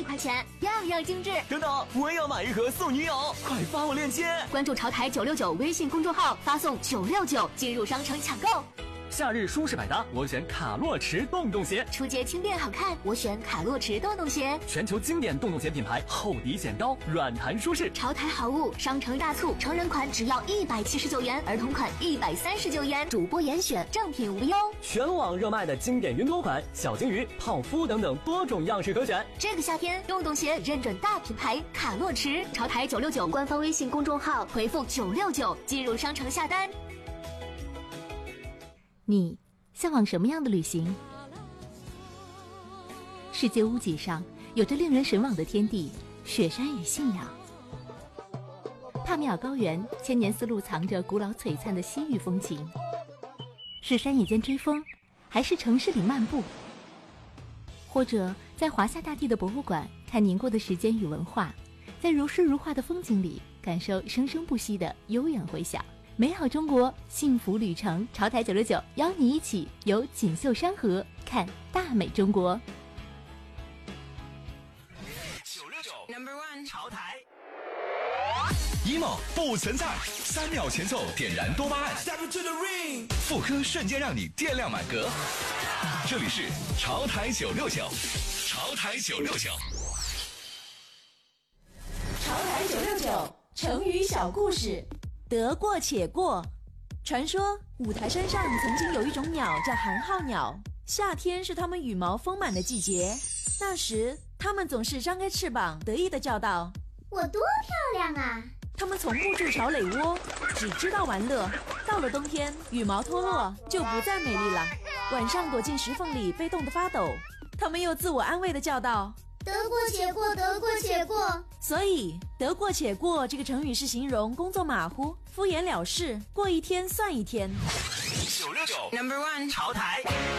几块钱，样样精致。 等等，我也要买一盒送女友，快发我链接！ 关注潮台969微信公众号，发送969进入商城抢购。 夏日舒适百搭，我选卡洛驰洞洞鞋。 出街轻便好看，我选卡洛驰洞洞鞋。 全球经典洞洞鞋品牌，厚底显高，软弹舒适。 潮台好物，商城大促，成人款只要179元，儿童款139元，主播严选，正品无忧。 全网热卖的经典云朵款，小金鱼、泡芙等等多种样式可选。 这个夏天，洞洞鞋认准大品牌卡洛驰。潮台969官方微信公众号回复969进入商城下单。 你向往什么样的旅行？世界屋脊上有着令人神往的天地，雪山与信仰。帕米尔高原千年丝路藏着古老璀璨的西域风情。是山野间追风，还是城市里漫步？或者在华夏大地的博物馆看凝过的时间与文化，在如诗如画的风景里感受生生不息的悠远回响。美好中国，幸福旅程，潮台969邀你一起游锦绣山河，看大美中国。 969 No.1 潮台。 emo 不存在，3秒前奏点燃多巴胺，副歌瞬间让你电量满格。这里是潮台969，潮台969， 潮台969成语小故事。得过且过。传说五台山上曾经有一种鸟叫寒号鸟，夏天是它们羽毛丰满的季节。那时它们总是张开翅膀得意地叫道： 我多漂亮啊！ 它们从不筑巢垒窝，只知道玩乐。到了冬天，羽毛脱落就不再美丽了，晚上躲进石缝里被冻得发抖。它们又自我安慰地叫道： 得过且过，得过且过。 所以得过且过这个成语是形容工作马虎、敷衍了事，过一天算一天。 969 No.1 潮台。